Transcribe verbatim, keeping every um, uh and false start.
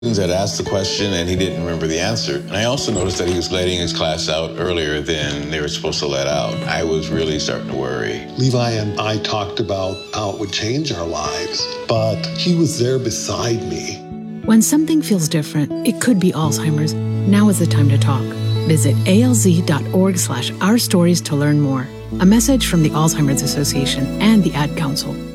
Had asked the question and he didn't remember the answer. And I also noticed that he was letting his class out earlier than they were supposed to let out. I was really starting to worry. Levi and I talked about how it would change our lives, but he was there beside me. When something feels different, it could be Alzheimer's. Now is the time to talk. Visit alz.org slash our stories to learn more. A message from the Alzheimer's Association and the Ad Council.